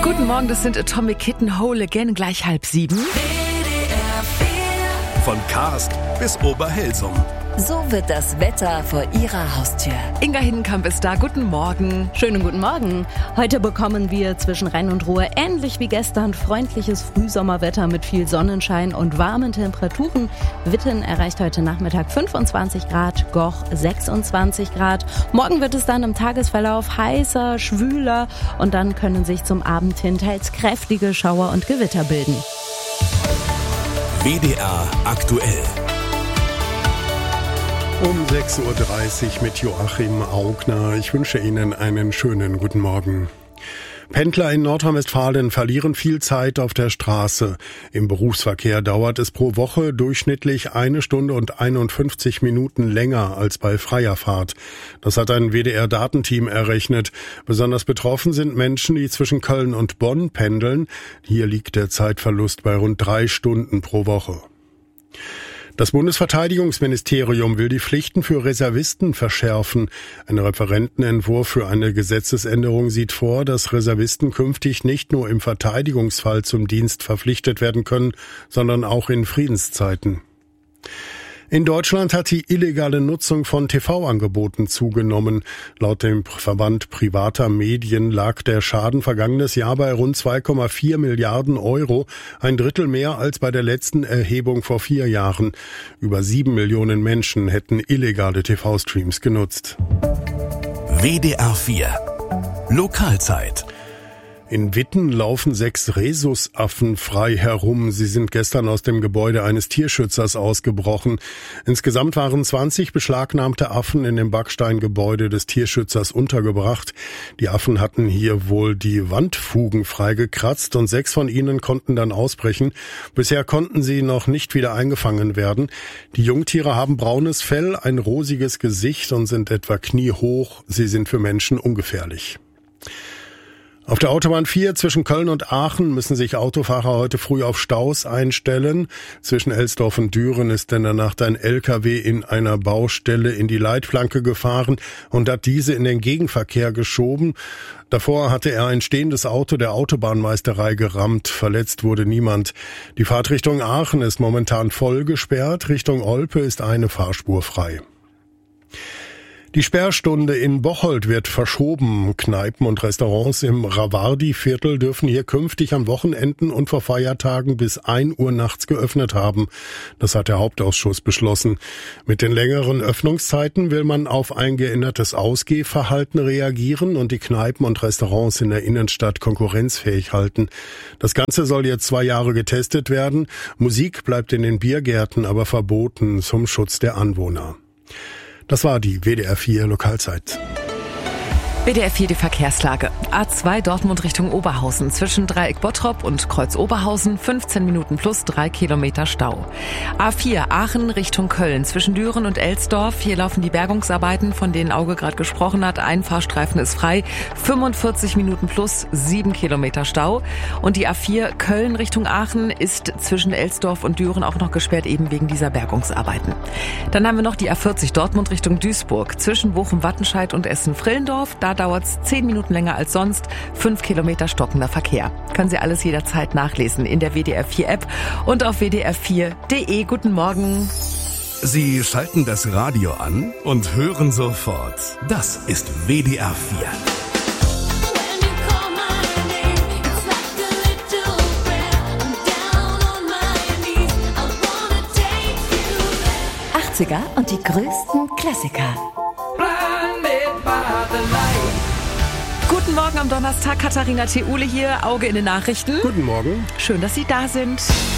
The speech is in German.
Guten Morgen, das sind Atomic Kitten, Whole Again, gleich 6:30. Von Karst bis Oberhelsum. So wird das Wetter vor Ihrer Haustür. Inga Hindenkamp ist da. Guten Morgen. Schönen guten Morgen. Heute bekommen wir zwischen Rhein und Ruhr ähnlich wie gestern freundliches Frühsommerwetter mit viel Sonnenschein und warmen Temperaturen. Witten erreicht heute Nachmittag 25 Grad, Goch 26 Grad. Morgen wird es dann im Tagesverlauf heißer, schwüler und dann können sich zum Abend hin teils kräftige Schauer und Gewitter bilden. WDR aktuell. Um 6:30 Uhr mit Joachim Augner. Ich wünsche Ihnen einen schönen guten Morgen. Pendler in Nordrhein-Westfalen verlieren viel Zeit auf der Straße. Im Berufsverkehr dauert es pro Woche durchschnittlich 1 Stunde und 51 Minuten länger als bei freier Fahrt. Das hat ein WDR-Datenteam errechnet. Besonders betroffen sind Menschen, die zwischen Köln und Bonn pendeln. Hier liegt der Zeitverlust bei rund 3 Stunden pro Woche. Das Bundesverteidigungsministerium will die Pflichten für Reservisten verschärfen. Ein Referentenentwurf für eine Gesetzesänderung sieht vor, dass Reservisten künftig nicht nur im Verteidigungsfall zum Dienst verpflichtet werden können, sondern auch in Friedenszeiten. In Deutschland hat die illegale Nutzung von TV-Angeboten zugenommen. Laut dem Verband privater Medien lag der Schaden vergangenes Jahr bei rund 2,4 Milliarden Euro, ein Drittel mehr als bei der letzten Erhebung vor 4 Jahren. Über 7 Millionen Menschen hätten illegale TV-Streams genutzt. WDR 4 Lokalzeit. In Witten laufen 6 Rhesusaffen frei herum. Sie sind gestern aus dem Gebäude eines Tierschützers ausgebrochen. Insgesamt waren 20 beschlagnahmte Affen in dem Backsteingebäude des Tierschützers untergebracht. Die Affen hatten hier wohl die Wandfugen freigekratzt und 6 von ihnen konnten dann ausbrechen. Bisher konnten sie noch nicht wieder eingefangen werden. Die Jungtiere haben braunes Fell, ein rosiges Gesicht und sind etwa kniehoch. Sie sind für Menschen ungefährlich. Auf der Autobahn 4 zwischen Köln und Aachen müssen sich Autofahrer heute früh auf Staus einstellen. Zwischen Elsdorf und Düren ist in der Nacht ein LKW in einer Baustelle in die Leitplanke gefahren und hat diese in den Gegenverkehr geschoben. Davor hatte er ein stehendes Auto der Autobahnmeisterei gerammt. Verletzt wurde niemand. Die Fahrt Richtung Aachen ist momentan voll gesperrt. Richtung Olpe ist eine Fahrspur frei. Die Sperrstunde in Bocholt wird verschoben. Kneipen und Restaurants im Ravardi-Viertel dürfen hier künftig an Wochenenden und vor Feiertagen bis 1 Uhr nachts geöffnet haben. Das hat der Hauptausschuss beschlossen. Mit den längeren Öffnungszeiten will man auf ein geändertes Ausgehverhalten reagieren und die Kneipen und Restaurants in der Innenstadt konkurrenzfähig halten. Das Ganze soll jetzt 2 Jahre getestet werden. Musik bleibt in den Biergärten aber verboten zum Schutz der Anwohner. Das war die WDR 4 Lokalzeit. WDR 4 die Verkehrslage. A2 Dortmund Richtung Oberhausen. Zwischen Dreieck Bottrop und Kreuz Oberhausen 15 Minuten plus 3 Kilometer Stau. A4 Aachen Richtung Köln. Zwischen Düren und Elsdorf. Hier laufen die Bergungsarbeiten, von denen Auge gerade gesprochen hat. Ein Fahrstreifen ist frei. 45 Minuten plus 7 Kilometer Stau. Und die A4 Köln Richtung Aachen ist zwischen Elsdorf und Düren auch noch gesperrt, eben wegen dieser Bergungsarbeiten. Dann haben wir noch die A40 Dortmund Richtung Duisburg. Zwischen Bochum-Wattenscheid und Essen-Frillendorf. Da dauert es 10 Minuten länger als sonst. 5 Kilometer stockender Verkehr. Können Sie alles jederzeit nachlesen in der WDR 4 App und auf wdr4.de. Guten Morgen. Sie schalten das Radio an und hören sofort. Das ist WDR 4. 80er und die größten Klassiker. Guten Morgen am Donnerstag. Katharina Theule hier. Auge in den Nachrichten. Guten Morgen. Schön, dass Sie da sind.